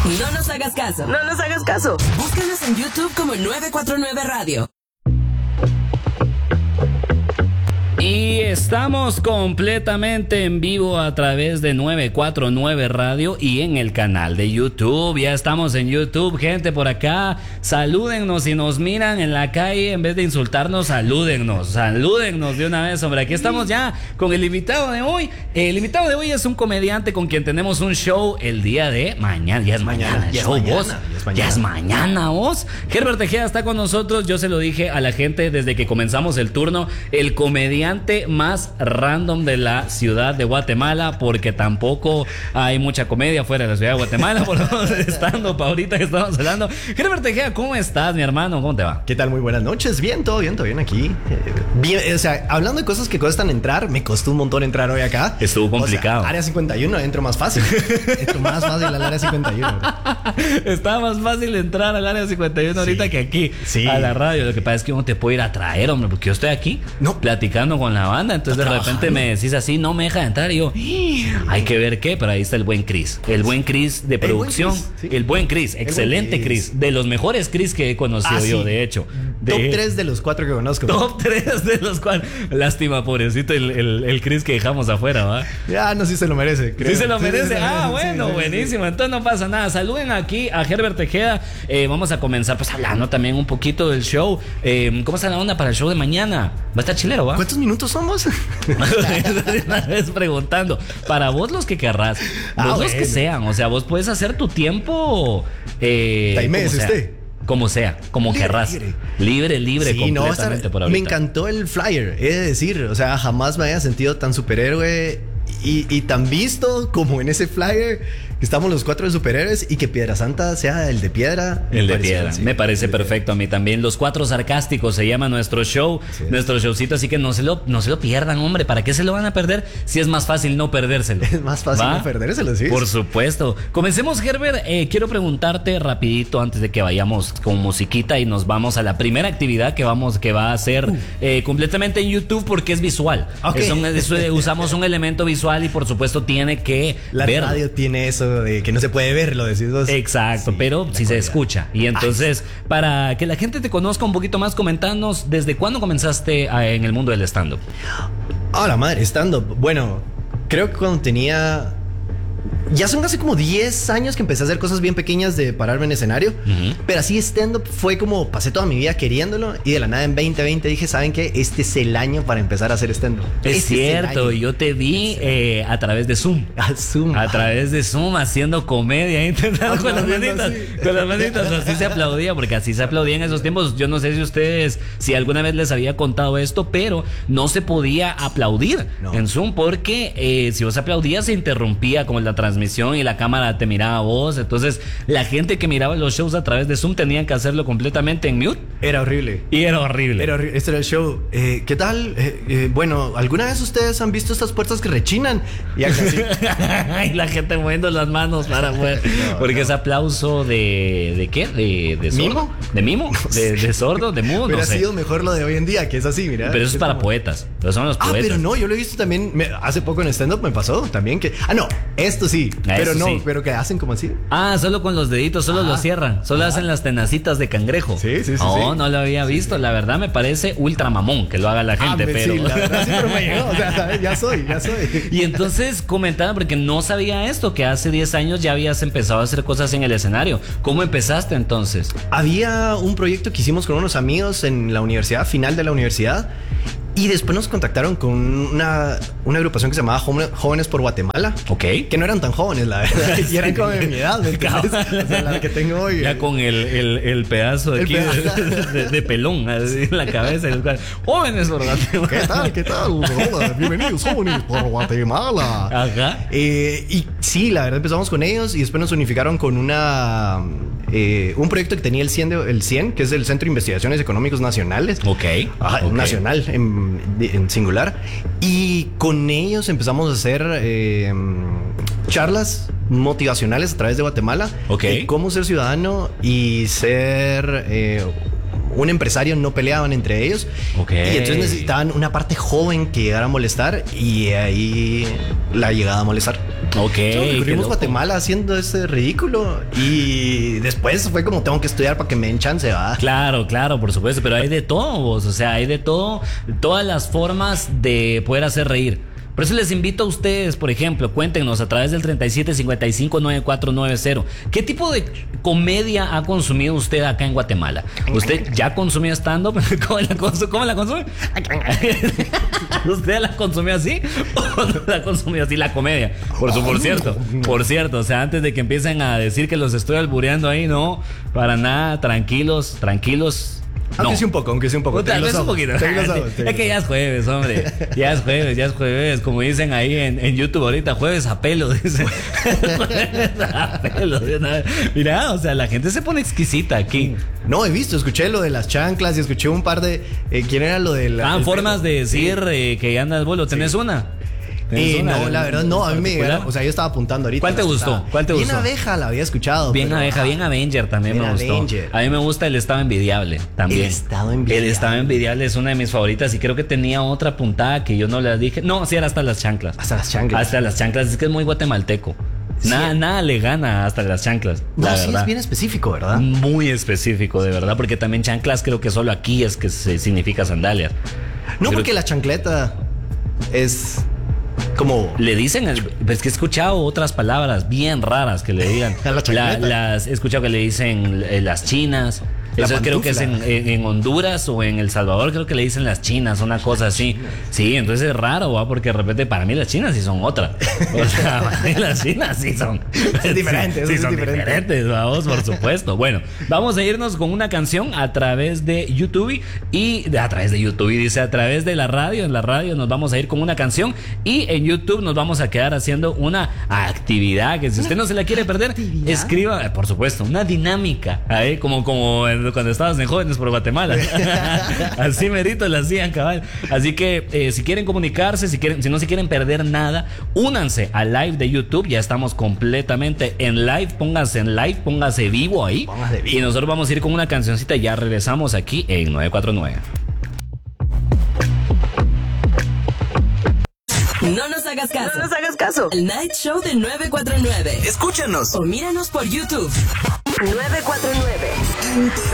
No nos hagas caso. No nos hagas caso. Búscanos en YouTube como 949 Radio. Y estamos completamente en vivo a través de 949 Radio y en el canal de YouTube. Ya estamos en YouTube, gente, por acá. Salúdennos si nos miran en la calle. En vez de insultarnos, salúdennos de una vez, hombre. Aquí estamos ya con el invitado de hoy. El invitado de hoy es un comediante con quien tenemos un show el día de mañana. Ya es mañana. Ya es mañana, vos. Herbert Tejeda está con nosotros. Yo se lo dije a la gente desde que comenzamos el turno. El comediante más random de la ciudad de Guatemala, porque tampoco hay mucha comedia fuera de la ciudad de Guatemala, por estando para ahorita que estamos hablando. Herbert Tejeda, ¿cómo estás, mi hermano? ¿Cómo te va? ¿Qué tal? Muy buenas noches. Bien, todo bien aquí. Bien, o sea, hablando de cosas que cuestan entrar, me costó un montón entrar hoy acá. Estuvo complicado. O sea, área 51, entro más fácil. Entro más fácil al área 51. Está más fácil entrar al área 51 ahorita que aquí, a la radio. Lo que pasa es que uno te puede ir a traer, hombre, porque yo estoy aquí platicando con la banda, entonces de repente me decís así, no me deja de entrar, y yo, hay que ver qué, pero ahí está el buen Chris, de producción, el buen Chris, excelente Chris, de los mejores Chris que he conocido yo, de hecho. Top 3 de los 4 que conozco. Top 3 de los 4. Lástima, pobrecito, el Chris que dejamos afuera, ¿va? Ya, no, sí se lo merece, creo. Sí se lo merece. Bueno, buenísimo. Entonces no pasa nada. Saluden aquí a Herbert Tejeda. Vamos a comenzar pues hablando también un poquito del show. ¿Cómo está la onda para el show de mañana? Va a estar chilero, ¿va? ¿Cuántos minutos somos? Una vez preguntando. Para vos los que querrás, vos los que sean. O sea, vos puedes hacer tu tiempo. Taimés, como sea, como libre, querrás. Libre, sí, completamente por ahorita. Me encantó el flyer, he de decir. O sea, jamás me había sentido tan superhéroe y tan visto como en ese flyer. Que estamos los 4 de superhéroes y que Piedra Santa sea el de piedra. El de piedra, sí, me parece perfecto a mí también. Los 4 sarcásticos se llama nuestro show, nuestro showcito, así que no se lo pierdan, hombre. ¿Para qué se lo van a perder si es más fácil no perdérselo? Es más fácil no perdérselo, sí. Por supuesto. Comencemos, Herbert. Quiero preguntarte rapidito antes de que vayamos con musiquita y nos vamos a la primera actividad que va a ser completamente en YouTube porque es visual. Usamos un elemento visual y por supuesto tiene que la radio tiene eso de que no se puede ver, lo decís vos. Exacto, sí, pero sí se escucha. Y entonces, para que la gente te conozca un poquito más, comentanos, ¿desde cuándo comenzaste en el mundo del stand-up? La madre, stand-up. Bueno, creo que cuando tenía... Ya son casi como 10 años que empecé a hacer cosas bien pequeñas de pararme en escenario. Pero así stand-up fue como pasé toda mi vida queriéndolo y de la nada en 2020 dije, ¿saben qué? Este es el año para empezar a hacer stand-up. Es cierto, yo te vi a través de Zoom. A través de Zoom haciendo comedia, intentando con las manitas. Con las manitas, así se aplaudía, porque así se aplaudía en esos tiempos. Yo no sé si ustedes, si alguna vez les había contado esto, pero no se podía aplaudir en Zoom porque si vos aplaudías se interrumpía como la transmisión y la cámara te miraba a vos. Entonces la gente que miraba los shows a través de Zoom tenían que hacerlo completamente en mute. Era horrible. Este era el show. ¿Qué tal? Bueno, ¿alguna vez ustedes han visto estas puertas que rechinan? Y así. Y la gente moviendo las manos para poder. Porque es aplauso ¿de qué? ¿De sordo? ¿Mimo? ¿De mimo? ¿De sordo? ¿De mudo? Pero ha sido mejor lo de hoy en día, que es así, mira. Pero eso es para poetas. Pero son los poetas. Pero no, yo lo he visto también. Hace poco en stand-up me pasó también que. No, esto sí. Pero no, sí. Pero que hacen como así. Solo con los deditos, solo lo cierran. Solo hacen las tenacitas de cangrejo. Sí. No lo había visto. La verdad me parece ultra mamón que lo haga la gente, pero. Sí, la verdad sí, pero me llegó. O sea, ya soy. Y entonces comentaban, porque no sabía esto, que hace 10 años ya habías empezado a hacer cosas en el escenario. ¿Cómo empezaste entonces? Había un proyecto que hicimos con unos amigos en la universidad, final de la universidad. Y después nos contactaron con una agrupación que se llamaba Jóvenes por Guatemala. Ok. Que no eran tan jóvenes, la verdad. Y eran como de mi edad. O sea, la que tengo hoy. Ya con el pedazo de aquí de pelón así en la cabeza. Jóvenes por Guatemala. ¿Qué tal? Hola, bienvenidos, Jóvenes por Guatemala. Ajá. Y sí, la verdad empezamos con ellos y después nos unificaron con un proyecto que tenía el CIEN, que es el Centro de Investigaciones Económicos Nacionales. Ok. Nacional, en singular. Y con ellos empezamos a hacer charlas motivacionales a través de Guatemala. De cómo ser ciudadano y ser un empresario. No peleaban entre ellos. Y entonces necesitaban una parte joven que llegara a molestar, y ahí la llegada a molestar. Ok. Descubrimos Guatemala haciendo ese ridículo y después fue como tengo que estudiar para que me den chance, ¿va? Claro, por supuesto, pero hay de todo, vos. O sea, hay de todo, todas las formas de poder hacer reír. Por eso les invito a ustedes, por ejemplo, cuéntenos a través del 37559490. ¿Qué tipo de comedia ha consumido usted acá en Guatemala? ¿Usted ya consumió stand-up? ¿Cómo la consume? ¿Usted la consumió así o no la consumió así la comedia? Por cierto, o sea, antes de que empiecen a decir que los estoy albureando ahí, no, para nada, tranquilos. Aunque sí un poco. Tal vez un poquito. Es que ya es jueves, hombre. Ya es jueves. Como dicen ahí en YouTube ahorita, jueves a pelo. Dicen. Jueves a pelo. Mira, o sea, la gente se pone exquisita aquí. No, escuché lo de las chanclas y escuché un par de... ¿quién era lo de la... formas de decir que andas vuelo. ¿Tenés una? No, la verdad no, a mí me o sea, yo estaba apuntando ahorita. ¿Cuál te gustó? Bien Abeja la había escuchado. Bien Avenger también me gustó. A mí me gusta El Estado Envidiable también. El Estado Envidiable es una de mis favoritas y creo que tenía otra puntada que yo no la dije. No, sí era Hasta las Chanclas. Hasta las Chanclas, es que es muy guatemalteco. Sí. Nada le gana Hasta las Chanclas. No, sí, es bien específico, ¿verdad? Muy específico, de verdad, porque también chanclas creo que solo aquí es que se significa sandalias. No, porque la chancleta es... como le dicen, es que he escuchado otras palabras bien raras que le digan. He escuchado que le dicen las chinas. Eso creo que es en Honduras o en El Salvador, creo que le dicen las chinas, una cosa así. Sí, entonces es raro, ¿va? Porque de repente para mí las chinas sí son otra. O sea, para mí las chinas sí son diferentes. Sí, son diferentes, vamos, por supuesto. Bueno, vamos a irnos con una canción a través de YouTube a través de la radio. En la radio nos vamos a ir con una canción y en YouTube nos vamos a quedar haciendo una actividad que si usted no se la quiere perder, escriba, por supuesto, una dinámica, ahí como cuando estabas en Jóvenes por Guatemala. Así merito la hacían, cabal. Así que si quieren comunicarse, si no se quieren perder nada, únanse al live de YouTube. Ya estamos completamente en live. Póngase vivo ahí. Y nosotros vamos a ir con una cancioncita y ya regresamos aquí en 949. No nos hagas caso. El Night Show de 949. Escúchanos o míranos por YouTube. 949.